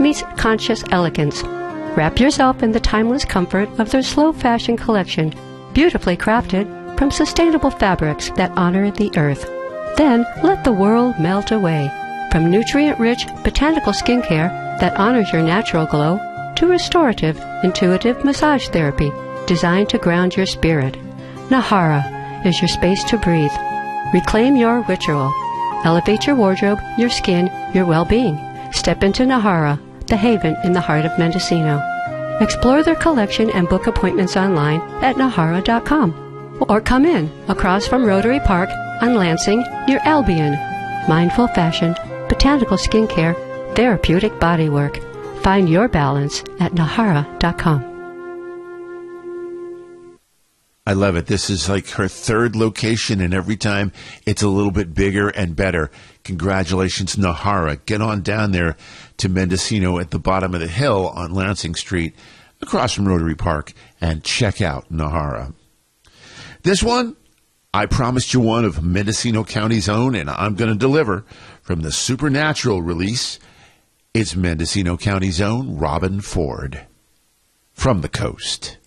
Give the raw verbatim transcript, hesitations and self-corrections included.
meets conscious elegance. Wrap yourself in the timeless comfort of their slow fashion collection, beautifully crafted from sustainable fabrics that honor the earth. Then let the world melt away. From nutrient-rich botanical skincare that honors your natural glow to restorative, intuitive massage therapy designed to ground your spirit, Nahara is your space to breathe. Reclaim your ritual. Elevate your wardrobe, your skin, your well-being. Step into Nahara, the haven in the heart of Mendocino. Explore their collection and book appointments online at nahara dot com. Or come in across from Rotary Park on Lansing near Albion. Mindful fashion, botanical skincare, therapeutic bodywork. Find your balance at nahara dot com. I love it. This is like her third location, and every time it's a little bit bigger and better. Congratulations, Nahara. Get on down there to Mendocino at the bottom of the hill on Lansing Street, across from Rotary Park, and check out Nahara. This one, I promised you one of Mendocino County's own, and I'm going to deliver from the Supernatural release. It's Mendocino County's own Robben Ford. From the Coast.